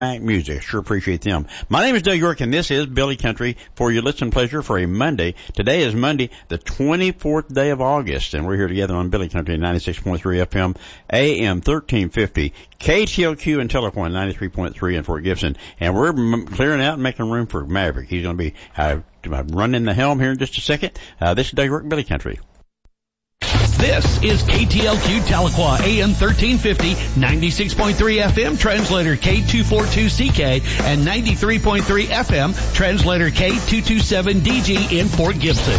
Music. Sure appreciate them. My name is Doug York, and this is Billy Country for your listening pleasure for a Monday. Today is Monday, the 24th day of August, and we're here together on Billy Country 96.3 FM, AM 1350, KTLQ and Telephone 93.3 in Fort Gibson. And we're clearing out and making room for Maverick. He's going to be running the helm here in just a second. This is Doug York, Billy Country. This is KTLQ Tahlequah, AM 1350, 96.3 FM, translator K242CK, and 93.3 FM, translator K227DG in Fort Gibson.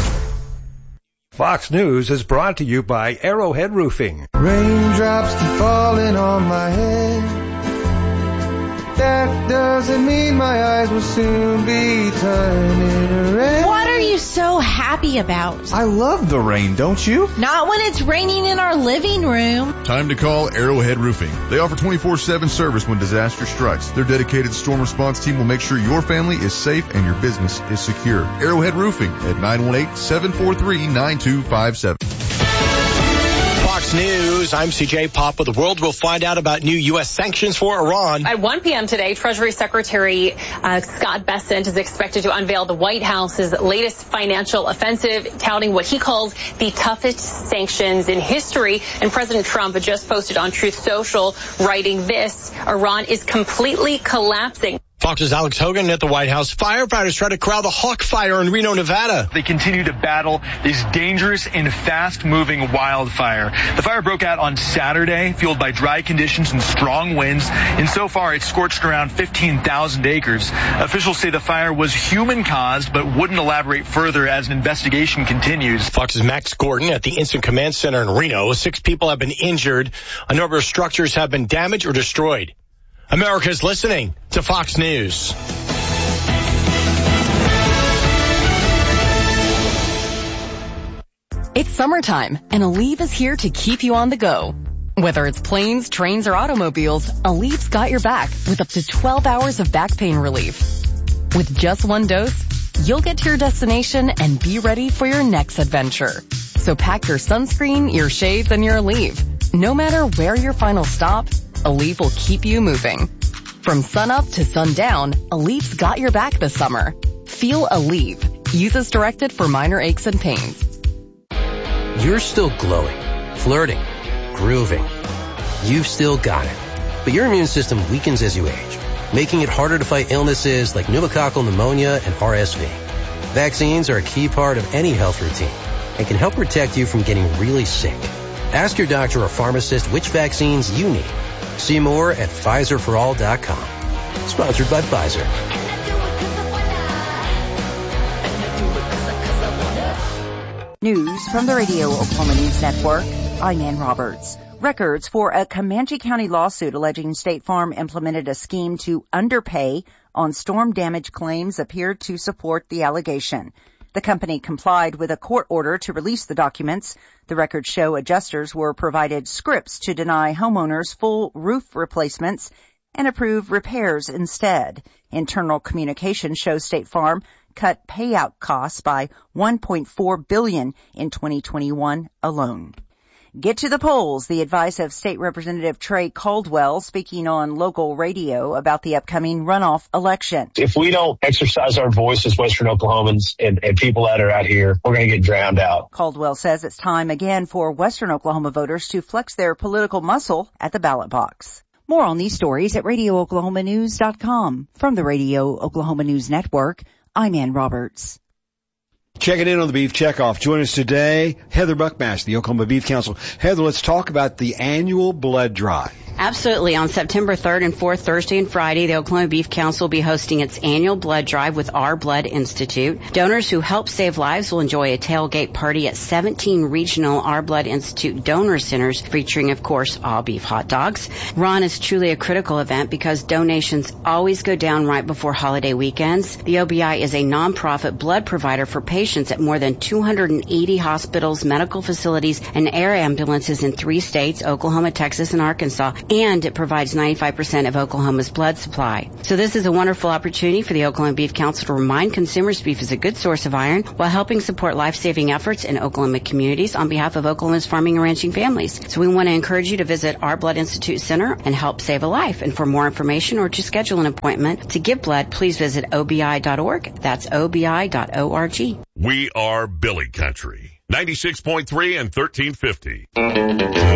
Fox News is brought to you by Arrowhead Roofing. Raindrops keep falling on my head. That doesn't mean my eyes will soon be turning red. What are you so happy about? I love the rain, don't you? Not when it's raining in our living room. Time to call Arrowhead Roofing. They offer 24/7 service when disaster strikes. Their dedicated storm response team will make sure your family is safe and your business is secure. Arrowhead Roofing at 918-743-9257. Fox News, I'm CJ Pop. The world will find out about new U.S. sanctions for Iran. At 1 p.m. today, Treasury Secretary Scott Bessent is expected to unveil the White House's latest financial offensive, touting what he calls the toughest sanctions in history. And President Trump just posted on Truth Social, writing this: Iran is completely collapsing. Fox's Alex Hogan at the White House. Firefighters try to corral the Hawk fire in Reno, Nevada. They continue to battle this dangerous and fast-moving wildfire. The fire broke out on Saturday, fueled by dry conditions and strong winds, and so far it's scorched around 15,000 acres. Officials say the fire was human-caused, but wouldn't elaborate further as an investigation continues. Fox's Max Gordon at the Instant Command Center in Reno. 6 people have been injured. A number of structures have been damaged or destroyed. America's listening to Fox News. It's summertime, and Aleve is here to keep you on the go. Whether it's planes, trains, or automobiles, Aleve's got your back with up to 12 hours of back pain relief. With just one dose, you'll get to your destination and be ready for your next adventure. So pack your sunscreen, your shades, and your Aleve. No matter where your final stop, Aleve will keep you moving. From sunup to sundown, Aleve's got your back this summer. Feel Aleve. Use as directed for minor aches and pains. You're still glowing, flirting, grooving. You've still got it. But your immune system weakens as you age, making it harder to fight illnesses like pneumococcal pneumonia and RSV. Vaccines are a key part of any health routine and can help protect you from getting really sick. Ask your doctor or pharmacist which vaccines you need. See more at PfizerForAll.com. Sponsored by Pfizer. News from the Radio Oklahoma News Network. I'm Ann Roberts. Records for a Comanche County lawsuit alleging State Farm implemented a scheme to underpay on storm damage claims appeared to support the allegation. The company complied with a court order to release the documents. The records show adjusters were provided scripts to deny homeowners full roof replacements and approve repairs instead. Internal communication shows State Farm cut payout costs by $1.4 billion in 2021 alone. Get to the polls, the advice of State Representative Trey Caldwell speaking on local radio about the upcoming runoff election. If we don't exercise our voice as Western Oklahomans and people that are out here, we're going to get drowned out. Caldwell says it's time again for Western Oklahoma voters to flex their political muscle at the ballot box. More on these stories at RadioOklahomaNews.com. From the Radio Oklahoma News Network, I'm Ann Roberts. Checking in on the Beef Checkoff. Join us today, Heather Buckmaster, the Oklahoma Beef Council. Heather, let's talk about the annual blood drive. Absolutely. On September 3rd and 4th, Thursday and Friday, the Oklahoma Beef Council will be hosting its annual blood drive with Our Blood Institute. Donors who help save lives will enjoy a tailgate party at 17 regional Our Blood Institute donor centers featuring, of course, all beef hot dogs. Ron is truly a critical event because donations always go down right before holiday weekends. The OBI is a nonprofit blood provider for patients technicians at more than 280 hospitals, medical facilities, and air ambulances in 3 states, Oklahoma, Texas, and Arkansas, and it provides 95% of Oklahoma's blood supply. So this is a wonderful opportunity for the Oklahoma Beef Council to remind consumers beef is a good source of iron while helping support life-saving efforts in Oklahoma communities on behalf of Oklahoma's farming and ranching families. So we want to encourage you to visit our Blood Institute Center and help save a life. And for more information or to schedule an appointment to give blood, please visit obi.org. That's obi.org. We are Billy Country. 96.3 and 1350.